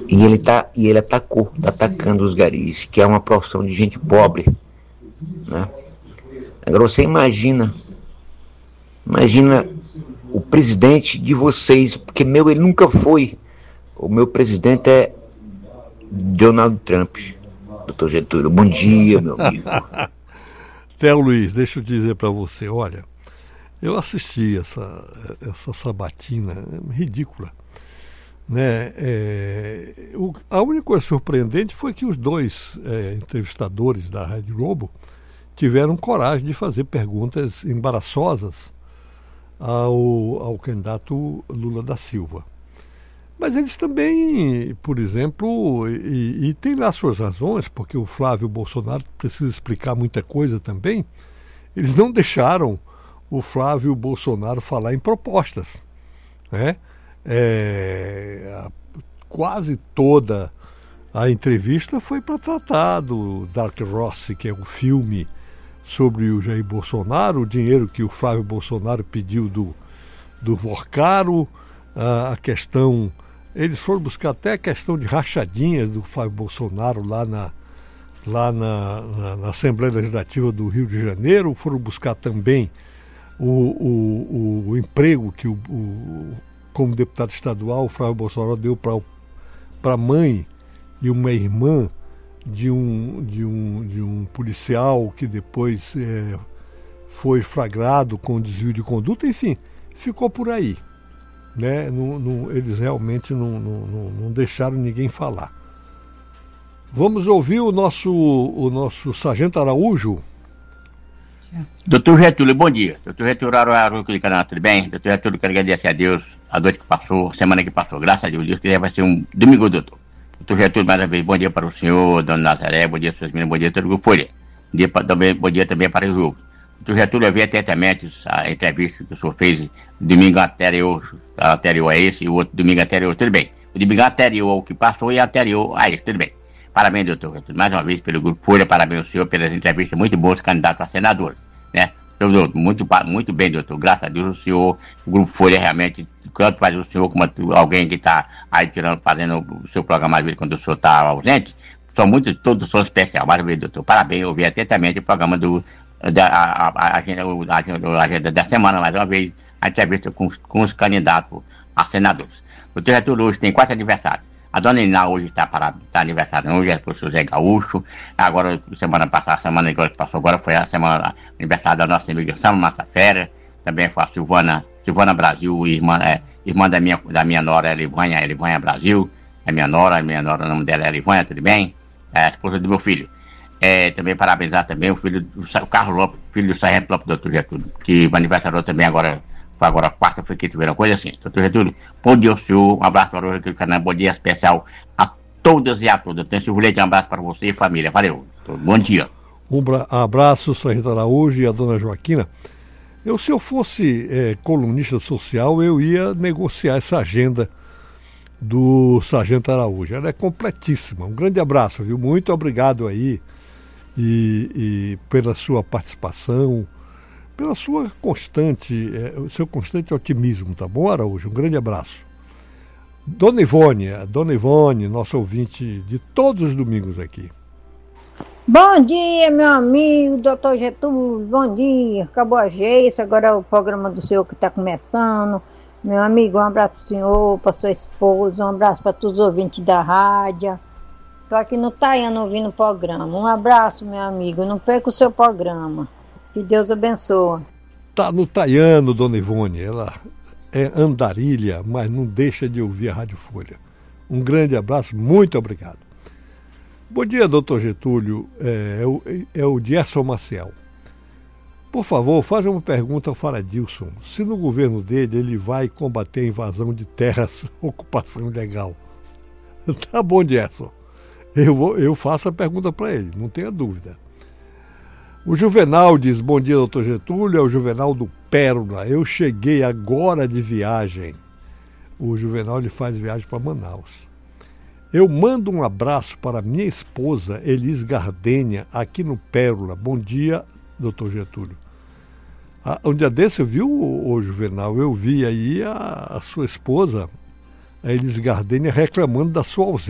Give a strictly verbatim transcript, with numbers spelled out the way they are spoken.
E ele, tá, e ele atacou, tá atacando os garis, que é uma profissão de gente pobre, né? Agora você imagina, imagina o presidente de vocês, porque meu, ele nunca foi. O meu presidente é Donald Trump. Doutor Getúlio, bom dia, meu amigo. Theo Luiz, deixa eu dizer para você, olha, eu assisti essa, essa sabatina ridícula, né? É, o, a única coisa surpreendente foi que os dois é, entrevistadores da Rádio Globo tiveram coragem de fazer perguntas embaraçosas ao, ao candidato Lula da Silva. Mas eles também, por exemplo, e, e tem lá suas razões, porque o Flávio Bolsonaro precisa explicar muita coisa também, eles não deixaram o Flávio Bolsonaro falar em propostas, né? É, a, quase toda a entrevista foi para tratar do Dark Rossi, que é um filme sobre o Jair Bolsonaro, o dinheiro que o Flávio Bolsonaro pediu do, do Vorcaro, a, a questão... Eles foram buscar até a questão de rachadinhas do Flávio Bolsonaro lá na, lá na, na, na Assembleia Legislativa do Rio de Janeiro, foram buscar também o, o, o, o emprego que, o, o, como deputado estadual, o Flávio Bolsonaro deu para a mãe e uma irmã de um, de um, de um policial que depois é, foi flagrado com desvio de conduta, enfim, ficou por aí. Né? Não, não, eles realmente não, não, não, não deixaram ninguém falar. Vamos ouvir o nosso, o nosso Sargento Araújo. Doutor Getúlio, bom dia. Doutor Getúlio Araújo, canal, tudo bem? Doutor Getúlio, quero agradecer a Deus a noite que passou, a semana que passou. Graças a Deus, Deus quiser vai ser um domingo, doutor. Doutor Getúlio, mais uma vez, bom dia para o senhor, dona Nazaré, bom dia, suas meninas, bom dia, todo o grupo Folha. Bom dia, também, bom dia também para o Rio. Doutor Getúlio, eu vi atentamente a entrevista que o senhor fez domingo anterior, anterior a esse e o outro domingo anterior, tudo bem. O domingo anterior ao que passou e anterior a esse, tudo bem. Parabéns, doutor Getúlio, mais uma vez pelo grupo Folha, parabéns ao senhor pelas entrevistas muito boas, candidato a senador, né? Muito, muito bem, doutor, graças a Deus o senhor, o grupo Folha realmente, tanto faz o senhor como alguém que está aí tirando, fazendo o seu programa às vezes quando o senhor está ausente, são muito, todos são especiais, parabéns, doutor, parabéns, eu vi atentamente o programa do Da, a, a, a, agenda, a, agenda, a agenda da semana, mais uma vez, a entrevista com os, com os candidatos a senadores. O doutor Getúlio hoje tem quatro aniversários. A dona Iná hoje está tá aniversário, hoje é o professor Zé Gaúcho. Agora, semana passada, a semana que passou agora foi a semana aniversário da nossa imigração, nossa férias. Também foi a Silvana, Silvana Brasil, irmã, é, irmã da, minha, da minha nora, Elivanha, Elivanha Brasil. É minha nora, minha nora, o nome dela é Elivanha, tudo bem? É a esposa do meu filho. É, também parabenizar também o filho do o Carlos Lopes, filho do Sargento Lopes, doutor Getúlio, que aniversariou também agora, foi agora quarta, foi que tiveram coisa assim. Doutor Getúlio, bom dia ao senhor, um abraço para o canal, bom dia especial a todas e a todas. Então, Silvio Leite, um abraço para você e família. Valeu, bom dia. Um abraço, Sargento Araújo e a dona Joaquina. Eu, se eu fosse é, colunista social, eu ia negociar essa agenda do Sargento Araújo. Ela é completíssima. Um grande abraço, viu? Muito obrigado aí. E, e pela sua participação, pela sua constante, é, o seu constante otimismo, tá bom, Araújo? Um grande abraço. Dona Ivone, a Dona Ivone, nossa ouvinte de todos os domingos aqui. Bom dia, meu amigo, doutor Getúlio, bom dia. Acabou a jeito, agora é o programa do senhor que está começando. Meu amigo, um abraço para o senhor, para sua esposa, um abraço para todos os ouvintes da rádio. Estou aqui no Taiano ouvindo o programa. Um abraço, meu amigo. Não perca o seu programa. Que Deus abençoe. Tá no Taiano, dona Ivone. Ela é andarilha, mas não deixa de ouvir a Rádio Folha. Um grande abraço, muito obrigado. Bom dia, doutor Getúlio. É, é, o, é o Gerson Maciel. Por favor, faça uma pergunta ao Faradilson. Se no governo dele ele vai combater a invasão de terras, ocupação ilegal. Tá bom, Gerson. Eu, vou, eu faço a pergunta para ele, não tenha dúvida. O Juvenal diz, bom dia, doutor Getúlio, é o Juvenal do Pérola. Eu cheguei agora de viagem. O Juvenal ele faz viagem para Manaus. Eu mando um abraço para minha esposa, Elis Gardênia, aqui no Pérola. Bom dia, doutor Getúlio. Ah, um dia desse, viu, o, o Juvenal, eu vi aí a, a sua esposa, a Elis Gardênia, reclamando da sua ausência.